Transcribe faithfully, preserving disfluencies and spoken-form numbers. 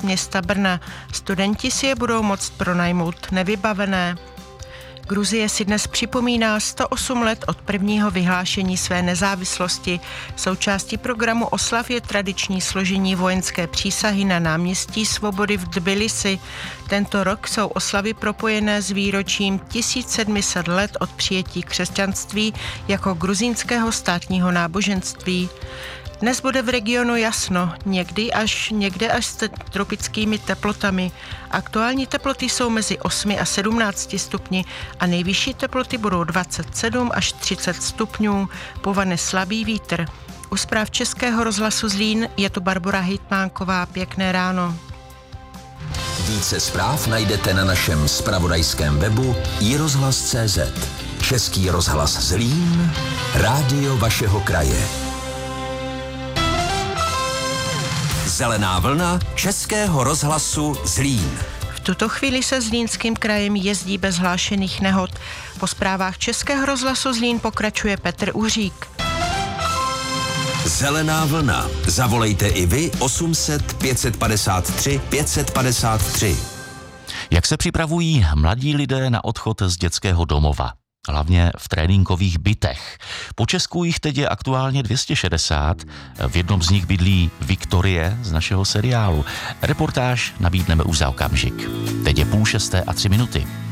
města Brna. Studenti si je budou moct pronajmout nevybavené. Gruzie si dnes připomíná sto osm let od prvního vyhlášení své nezávislosti. Součástí programu oslav je tradiční složení vojenské přísahy na náměstí Svobody v Tbilisi. Tento rok jsou oslavy propojené s výročím tisíc sedm set let od přijetí křesťanství jako gruzínského státního náboženství. Dnes bude v regionu jasno, někdy až, někde až s tropickými teplotami. Aktuální teploty jsou mezi osmi a sedmnácti stupni a nejvyšší teploty budou dvacet sedm až třicet stupňů. Povane slabý vítr. U zpráv Českého rozhlasu Zlín je tu Barbora Hejtmánková. Pěkné ráno. Více zpráv najdete na našem zpravodajském webu i rozhlas tečka cé zet. Český rozhlas Zlín, rádio vašeho kraje. Zelená vlna Českého rozhlasu Zlín. V tuto chvíli se Zlínským krajem jezdí bez hlášených nehod. Po zprávách Českého rozhlasu Zlín pokračuje Petr Uřík. Zelená vlna. Zavolejte i vy osm set pět set padesát tři pět set padesát tři. Jak se připravují mladí lidé na odchod z dětského domova? Hlavně v tréninkových bytech. Po Česku jich teď je aktuálně dvě stě šedesát. V jednom z nich bydlí Viktorie z našeho seriálu. Reportáž nabídneme už za okamžik. Teď je půl šesté a tři minuty.